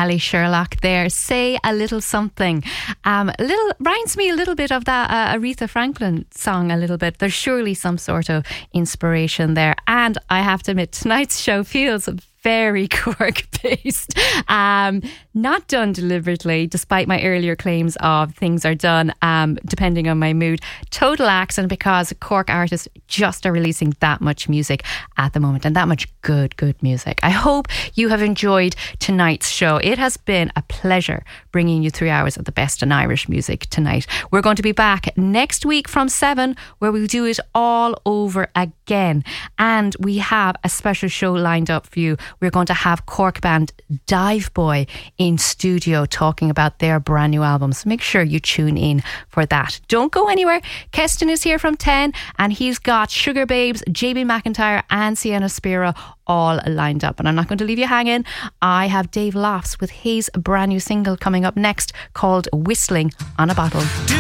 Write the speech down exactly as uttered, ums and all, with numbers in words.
Ali Sherlock there. Say a Little Something. Um, a little reminds me a little bit of that uh, Aretha Franklin song a little bit. There's surely some sort of inspiration there. And I have to admit, tonight's show feels very Cork based. Um, not done deliberately, despite my earlier claims of things are done um, depending on my mood. Total accident, because Cork artists just are releasing that much music at the moment, and that much good, good music. I hope you have enjoyed tonight's show. It has been a pleasure bringing you three hours of the best in Irish music tonight. We're going to be back next week from seven, where we'll do it all over again. And we have a special show lined up for you. We're going to have Cork band Dive Boy in studio talking about their brand new album. So make sure you tune in for that. Don't go anywhere. Keston is here from ten, and he's got Sugar Babes, J B McIntyre and Sienna Spira all lined up. And I'm not going to leave you hanging. I have Dave Lofts with his brand new single coming up next called Whistling on a Bottle.